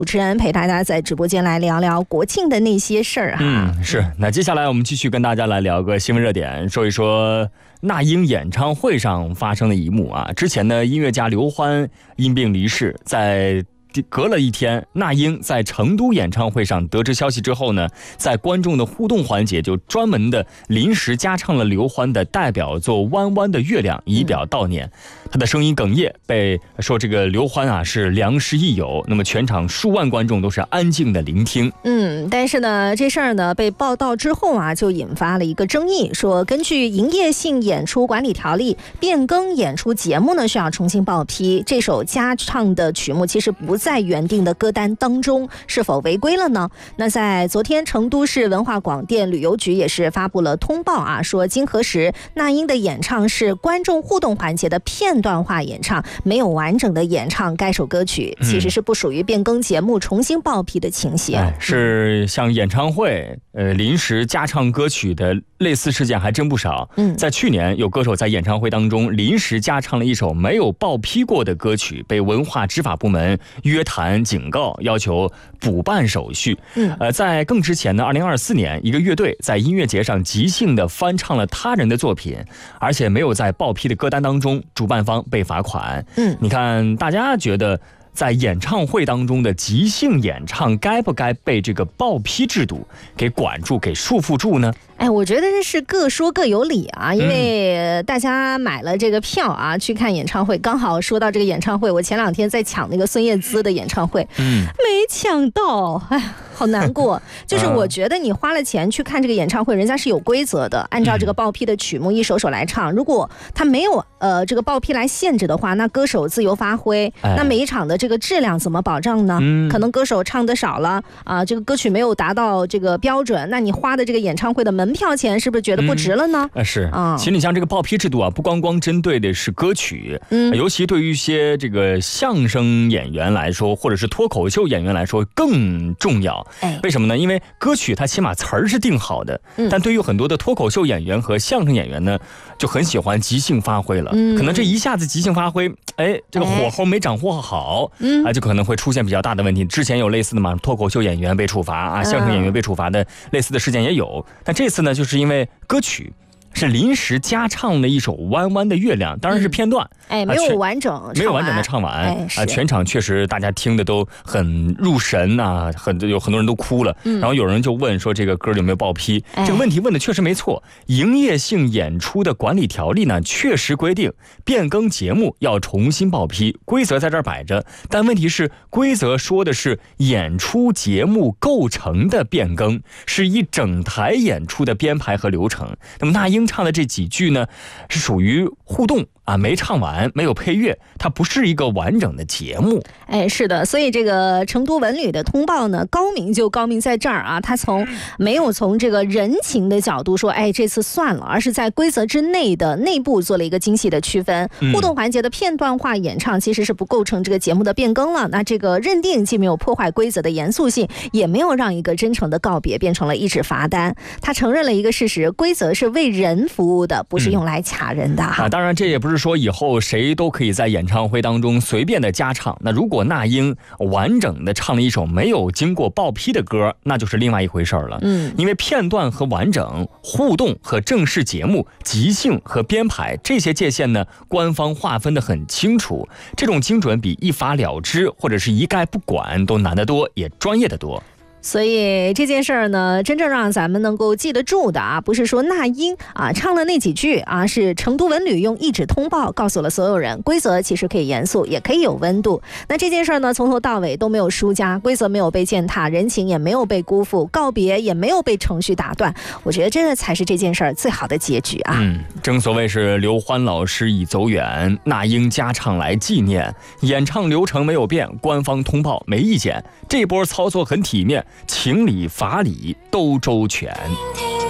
主持人陪大家在直播间来聊聊国庆的那些事儿哈。 是。那接下来我们继续跟大家来聊个新闻热点，说一说那英演唱会上发生的一幕啊。之前呢，音乐家刘欢因病离世，在隔了一天，那英在成都演唱会上得知消息之后呢，在观众的互动环节就专门的临时加唱了刘欢的代表作《弯弯的月亮》，以表悼念。他的声音哽咽，被说这个刘欢啊是良师益友，那么全场数万观众都是安静的聆听。 但是呢，这事儿呢被报道之后啊，就引发了一个争议，说根据营业性演出管理条例，变更演出节目呢需要重新报批。这首加唱的曲目其实不在原定的歌单当中，是否违规了呢？那在昨天，成都市文化广电旅游局也是发布了通报啊，说经核实，那英的演唱是观众互动环节的片段化演唱，没有完整的演唱该首歌曲，其实是不属于变更节目重新报批的情形。 是像演唱会临时加唱歌曲的类似事件还真不少。在去年，有歌手在演唱会当中临时加唱了一首没有报批过的歌曲，被文化执法部门约谈警告，要求补办手续。在更之前呢，2024年，一个乐队在音乐节上即兴的翻唱了他人的作品，而且没有在报批的歌单当中，主办方被罚款。你看，大家觉得在演唱会当中的即兴演唱该不该被这个报批制度给管住、给束缚住呢？ 我觉得这是各说各有理啊，因为大家买了这个票啊，去看演唱会。刚好说到这个演唱会，我前2天在抢那个孙燕姿的演唱会，没抢到，好难过。就是我觉得你花了钱去看这个演唱会，人家是有规则的，按照这个报批的曲目一首首来唱。如果他没有这个报批来限制的话，那歌手自由发挥，那每一场的这个质量怎么保障呢？可能歌手唱的少了啊，这个歌曲没有达到这个标准，那你花的这个演唱会的门票钱是不是觉得不值了呢？其实你像这个报批制度啊，不光针对的是歌曲，尤其对于一些这个相声演员来说，或者是脱口秀演员来说更重要。为什么呢？因为歌曲它起码词儿是定好的，但对于很多的脱口秀演员和相声演员呢，就很喜欢即兴发挥了。可能这一下子即兴发挥，这个火候没掌握好，就可能会出现比较大的问题。之前有类似的嘛，脱口秀演员被处罚啊，相声演员被处罚的类似的事件也有。但这次呢，就是因为歌曲是临时加唱的一首《弯弯的月亮》，当然是片段，没有完整的唱完，全场确实大家听的都很入神啊，有很多人都哭了。然后有人就问说这个歌有没有报批？这个问题问的确实没错。营业性演出的管理条例呢，确实规定变更节目要重新报批，规则在这儿摆着。但问题是，规则说的是演出节目构成的变更，是一整台演出的编排和流程。那么那英唱的这几句呢，是属于互动啊，没唱完，没有配乐，它不是一个完整的节目。 是的，所以这个成都文旅的通报呢，高明就高明在这儿啊，他没有从这个人情的角度说，这次算了，而是在规则之内的内部做了一个精细的区分。互动环节的片段化演唱其实是不构成这个节目的变更了，那这个认定既没有破坏规则的严肃性，也没有让一个真诚的告别变成了一纸罚单。他承认了一个事实，规则是为人服务的，不是用来卡人的。 当然这也不是说以后谁都可以在演唱会当中随便的加唱。那如果那英完整的唱了一首没有经过报批的歌，那就是另外一回事了。因为片段和完整、互动和正式节目、即兴和编排这些界限呢，官方划分得很清楚。这种精准比一罚了之或者是一概不管都难得多，也专业得多。 所以这件事儿呢，真正让咱们能够记得住的啊，不是说那英啊唱了那几句啊，是成都文旅用一纸通报告诉了所有人，规则其实可以严肃，也可以有温度。那这件事儿呢，从头到尾都没有输家，规则没有被践踏，人情也没有被辜负，告别也没有被程序打断。我觉得这才是这件事儿最好的结局啊。 正所谓是刘欢老师已走远，那英加唱来纪念，演唱流程没有变，官方通报没意见，这波操作很体面，情理法理都周全。